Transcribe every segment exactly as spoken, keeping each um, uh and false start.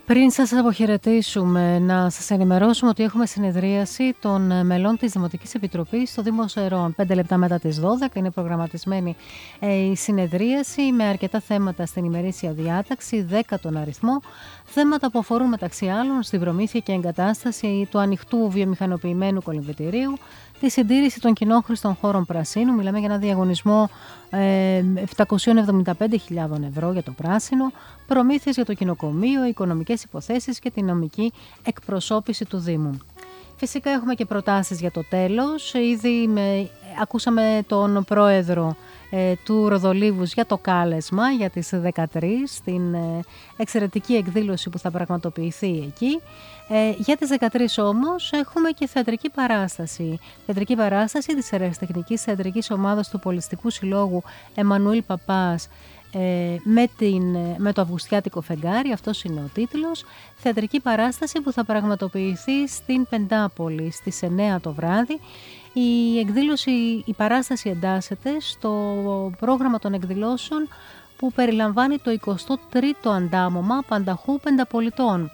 Πριν σας αποχαιρετήσουμε, να σας ενημερώσουμε ότι έχουμε συνεδρίαση των μελών της Δημοτικής Επιτροπής στο Δήμο Σερών. Πέντε λεπτά μετά τις δώδεκα είναι προγραμματισμένη η συνεδρίαση με αρκετά θέματα στην ημερήσια διάταξη, δέκα τον αριθμό. Θέματα που αφορούν μεταξύ άλλων στη προμήθεια και εγκατάσταση του ανοιχτού βιομηχανοποιημένου κολυμβητηρίου, τη συντήρηση των κοινόχρηστων χώρων πρασίνου. Μιλάμε για ένα διαγωνισμό ε, επτακόσιες εβδομήντα πέντε χιλιάδες ευρώ για το πράσινο, προμήθειες για το κοινοκομείο, οικονομικές υποθέσεις και την νομική εκπροσώπηση του Δήμου. Φυσικά έχουμε και προτάσεις για το τέλος. Ήδη με, ακούσαμε τον πρόεδρο ε, του Ροδολίβους για το κάλεσμα για τις δεκατρείς, την ε, εξαιρετική εκδήλωση που θα πραγματοποιηθεί εκεί. Ε, για τις δεκατρείς όμως έχουμε και θεατρική παράσταση. Θεατρική παράσταση της Ερασιτεχνικής Θεατρικής Ομάδας του Πολιστικού Συλλόγου Εμμανουήλ Παπάς ε, με, την, με το Αυγουστιάτικο Φεγγάρι, αυτός είναι ο τίτλος. Θεατρική παράσταση που θα πραγματοποιηθεί στην Πεντάπολη στις εννέα το βράδυ. Η εκδήλωση, η παράσταση εντάσσεται στο πρόγραμμα των εκδηλώσεων που περιλαμβάνει το εικοστό τρίτο αντάμωμα Πανταχού Πενταπολιτών,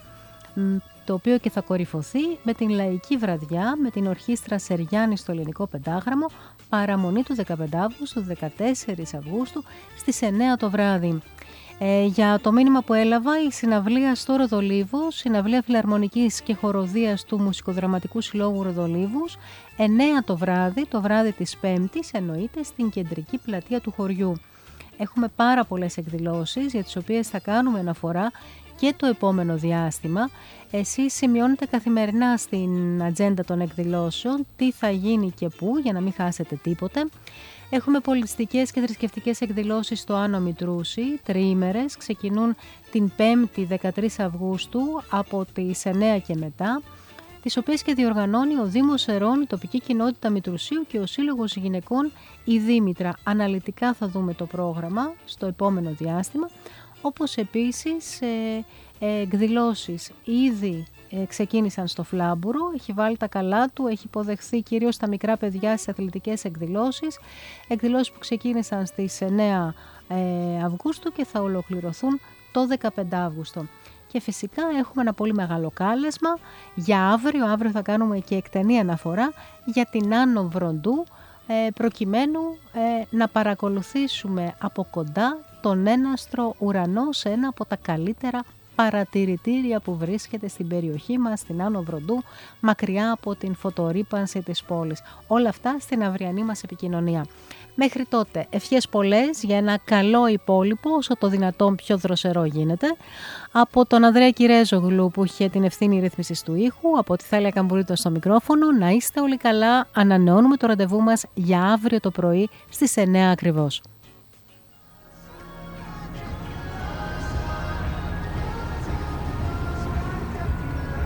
το οποίο και θα κορυφωθεί με την λαϊκή βραδιά με την ορχήστρα Σεριάννη στο Ελληνικό Πεντάγραμμο, παραμονή του δεκαπέντε Αυγούστου, δεκατέσσερις Αυγούστου στις εννέα το βράδυ. Ε, για το μήνυμα που έλαβα, η συναυλία στο Ροδολίβο, συναυλία φιλαρμονικής και χοροδίας του Μουσικοδραματικού Συλλόγου Ροδολίβους, εννέα το βράδυ, το βράδυ της Πέμπτης, εννοείται στην κεντρική πλατεία του χωριού. Έχουμε πάρα πολλές εκδηλώσεις για τις οποίες θα κάνουμε αναφορά και το επόμενο διάστημα. Εσείς σημειώνετε καθημερινά στην ατζέντα των εκδηλώσεων τι θα γίνει και πού, για να μην χάσετε τίποτε. Έχουμε πολιτιστικές και θρησκευτικές εκδηλώσεις στο Άνω Μητρούσι, τριήμερες, ξεκινούν την Πέμπτη δεκατρείς Αυγούστου από τις εννέα και μετά, τις οποίες και διοργανώνει ο Δήμος Σερών, η τοπική κοινότητα Μητρουσίου και ο Σύλλογος Γυναικών η Δήμητρα. Αναλυτικά θα δούμε το πρόγραμμα στο επόμενο διάστημα, όπως επίσης ε, ε, εκδηλώσεις ήδη ε, ξεκίνησαν στο Φλάμπουρο, έχει βάλει τα καλά του, έχει υποδεχθεί κυρίως τα μικρά παιδιά στις αθλητικές εκδηλώσεις, εκδηλώσεις που ξεκίνησαν στις εννέα ε, Αυγούστου και θα ολοκληρωθούν το δεκαπέντε Αυγούστου. Και φυσικά έχουμε ένα πολύ μεγάλο κάλεσμα για αύριο, αύριο θα κάνουμε και εκτενή αναφορά για την Άνω Βροντού, ε, προκειμένου ε, να παρακολουθήσουμε από κοντά τον έναστρο ουρανό σε ένα από τα καλύτερα παρατηρητήρια που βρίσκεται στην περιοχή μας, στην Άνω Βροντού, μακριά από την φωτορύπανση της πόλης. Όλα αυτά στην αυριανή μας επικοινωνία. Μέχρι τότε, ευχές πολλές για ένα καλό υπόλοιπο, όσο το δυνατόν πιο δροσερό γίνεται. Από τον Ανδρέα Κυρέζογλου που είχε την ευθύνη ρύθμισης του ήχου, από τη Θάλια Καμπουρίτο στο μικρόφωνο, να είστε όλοι καλά. Ανανεώνουμε το ραντεβού μας για αύριο το πρωί στις εννέα ακριβώς.